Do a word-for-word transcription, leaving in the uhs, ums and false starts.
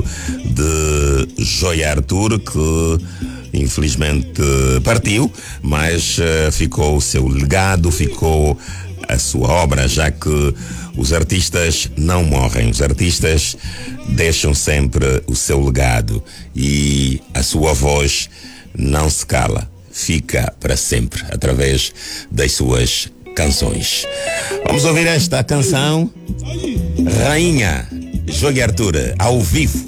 de Joia Arthur, que infelizmente partiu, mas uh, ficou o seu legado, ficou a sua obra, já que os artistas não morrem, os artistas deixam sempre o seu legado e a sua voz não se cala, fica para sempre através das suas canções. Vamos ouvir esta canção, Rainha, Joia Arthur, ao vivo.